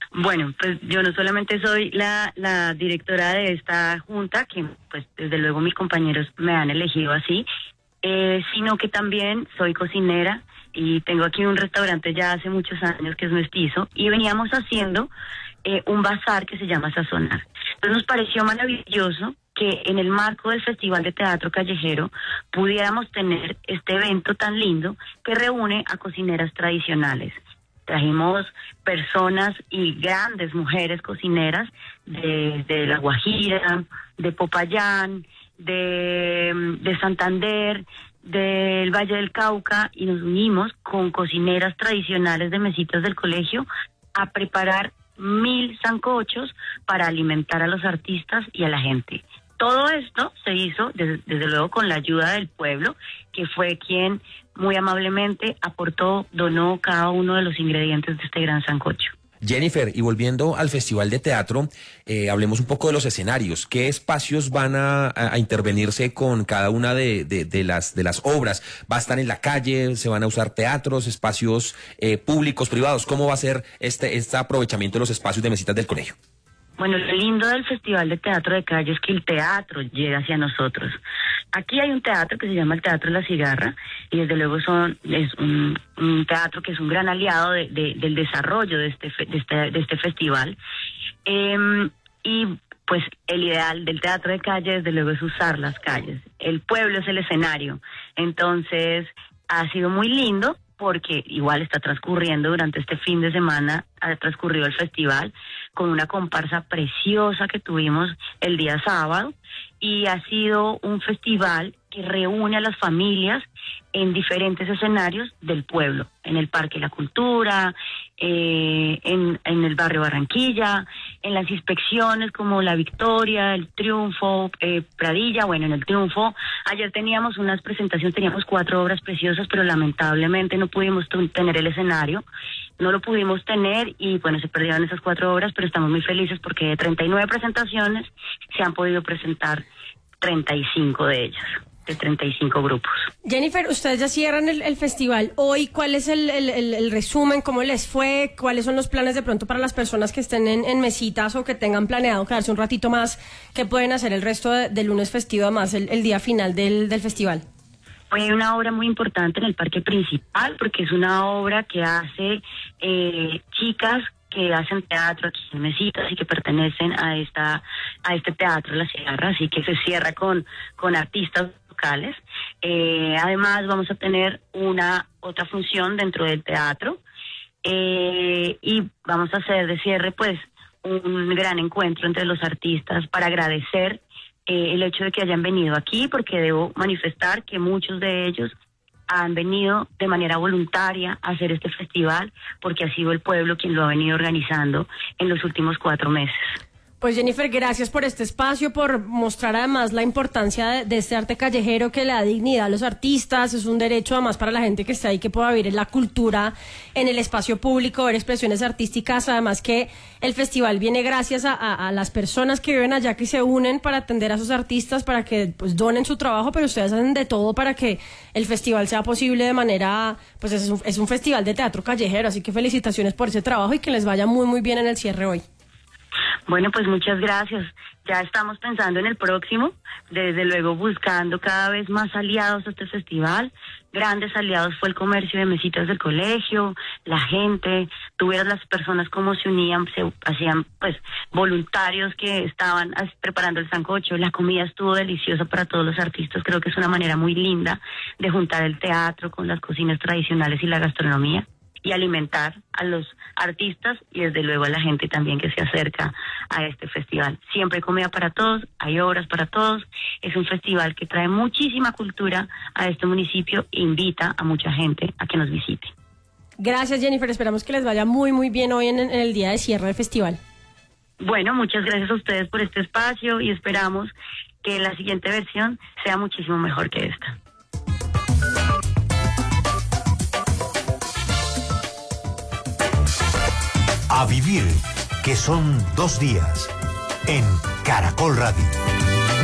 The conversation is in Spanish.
Bueno, pues yo no solamente soy la directora de esta junta, que pues desde luego mis compañeros me han elegido así, sino que también soy cocinera y tengo aquí un restaurante ya hace muchos años que es Mestizo, y veníamos haciendo un bazar que se llama Sazonar. Entonces nos pareció maravilloso que en el marco del Festival de Teatro Callejero pudiéramos tener este evento tan lindo que reúne a cocineras tradicionales. Trajimos personas y grandes mujeres cocineras de La Guajira, de Popayán, de Santander, del Valle del Cauca, y nos unimos con cocineras tradicionales de mesitas del colegio a preparar 1,000 sancochos para alimentar a los artistas y a la gente. Todo esto se hizo desde luego con la ayuda del pueblo, que fue quien muy amablemente aportó, donó cada uno de los ingredientes de este gran sancocho. Jennifer, y volviendo al Festival de Teatro, hablemos un poco de los escenarios. ¿Qué espacios van a intervenirse con cada una de las obras? ¿Va a estar en la calle? ¿Se van a usar teatros, espacios públicos, privados? ¿Cómo va a ser este aprovechamiento de los espacios de mesitas del colegio? Bueno, lo lindo del Festival de Teatro de Calle es que el teatro llega hacia nosotros. Aquí hay un teatro que se llama el Teatro La Cigarra, y desde luego es un teatro que es un gran aliado del desarrollo de este festival. Y pues el ideal del teatro de calle desde luego es usar las calles. El pueblo es el escenario. Entonces ha sido muy lindo, porque igual está transcurriendo durante este fin de semana, ha transcurrido el festival con una comparsa preciosa que tuvimos el día sábado, y ha sido un festival que reúne a las familias en diferentes escenarios del pueblo, en el Parque La Cultura, en el barrio Barranquilla, en las inspecciones como La Victoria, El Triunfo, Pradilla. Bueno, en El Triunfo ayer teníamos unas presentaciones, teníamos 4 obras preciosas, pero lamentablemente no pudimos tener el escenario, no lo pudimos tener, y bueno, se perdieron esas 4 obras, pero estamos muy felices porque de 39 presentaciones se han podido presentar 35 de ellas, de 35 grupos. Jennifer, ustedes ya cierran el festival hoy. ¿Cuál es el resumen? ¿Cómo les fue? ¿Cuáles son los planes de pronto para las personas que estén en mesitas o que tengan planeado quedarse un ratito más? ¿Qué pueden hacer el resto del lunes festivo, además el día final del festival? Hoy hay una obra muy importante en el parque principal, porque es una obra que hace chicas que hacen teatro aquí en Mesitas y que pertenecen a este teatro La Cigarra, así que se cierra con artistas locales. Además vamos a tener otra función dentro del teatro, y vamos a hacer de cierre pues un gran encuentro entre los artistas para agradecer el hecho de que hayan venido aquí, porque debo manifestar que muchos de ellos han venido de manera voluntaria a hacer este festival, porque ha sido el pueblo quien lo ha venido organizando en los últimos 4 meses. Pues Jennifer, gracias por este espacio, por mostrar además la importancia de este arte callejero que le da dignidad a los artistas. Es un derecho además para la gente que está ahí, que pueda vivir la cultura en el espacio público, ver expresiones artísticas. Además que el festival viene gracias a las personas que viven allá, que se unen para atender a sus artistas, para que pues donen su trabajo, pero ustedes hacen de todo para que el festival sea posible de manera, pues es un festival de teatro callejero, así que felicitaciones por ese trabajo y que les vaya muy muy bien en el cierre hoy. Bueno, pues muchas gracias. Ya estamos pensando en el próximo, desde luego buscando cada vez más aliados a este festival. Grandes aliados fue el comercio de mesitas del colegio, la gente, tuvieras las personas cómo se unían, se hacían pues voluntarios que estaban preparando el sancocho. La comida estuvo deliciosa para todos los artistas. Creo que es una manera muy linda de juntar el teatro con las cocinas tradicionales y la gastronomía, y alimentar a los artistas y desde luego a la gente también que se acerca a este festival. Siempre hay comida para todos, hay obras para todos. Es un festival que trae muchísima cultura a este municipio e invita a mucha gente a que nos visite. Gracias, Jennifer. Esperamos que les vaya muy muy bien hoy en el día de cierre del festival. Bueno, muchas gracias a ustedes por este espacio y esperamos que la siguiente versión sea muchísimo mejor que esta. A vivir, que son 2 días, en Caracol Radio.